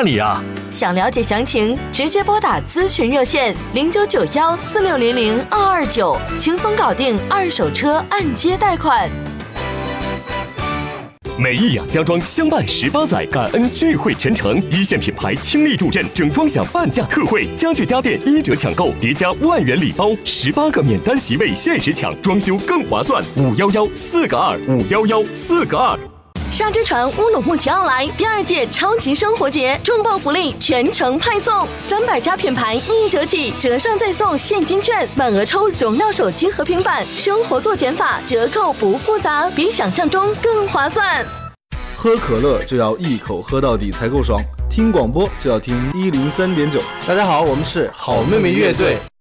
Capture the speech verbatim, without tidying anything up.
那里啊？ 想了解详情，直接拨打咨询热线零九九幺四六零零二二九，轻松搞定二手车按揭贷款。 美益雅家装相伴十八载，感恩聚会全程，一线品牌倾力助阵，整装享半价特惠，家具家电一折抢购，叠加万元礼包，十八个免单席位限时抢，装修更划算。五幺幺四个二，五幺幺四个二。 沙之船乌鲁木齐奥莱第二届超级生活节重磅福利全程派送，三百家品牌一折起，折上再送现金券，满额抽荣耀手机和平板，生活做减法，折扣不复杂，比想象中更划算。 喝可乐就要一口喝到底才够爽，听广播就要听一零三点九。 大家好，我们是好妹妹乐队。